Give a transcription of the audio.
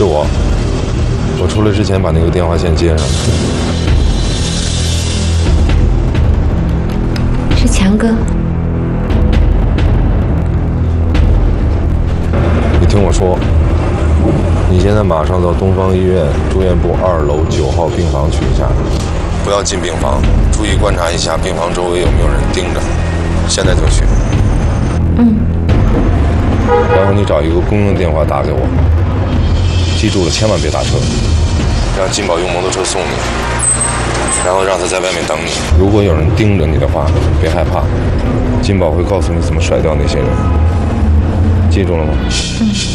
是我出来之前把那个电话线接上。 是强哥。 你听我说，你现在马上到东方医院住院部2楼9号病房去一下，不要进病房，注意观察一下病房周围有没有人盯着。现在就去。然后你找一个公用电话打给我，记住了，千万别打车，让金宝用摩托车送你，然后让他在外面等你。如果有人盯着你的话，别害怕，金宝会告诉你怎么甩掉那些人，记住了吗？